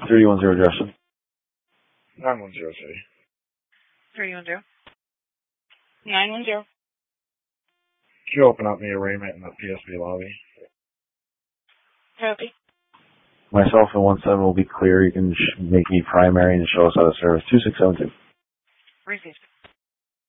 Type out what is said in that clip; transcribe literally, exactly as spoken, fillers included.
thirty-one zero Justin. nine one zero City. thirty-one zero. nine one zero. Can you open up me arraignment in the P S B lobby? Copy. Myself and one seven will be clear. You can sh- make me primary and show us out of service. two six seven two. Received.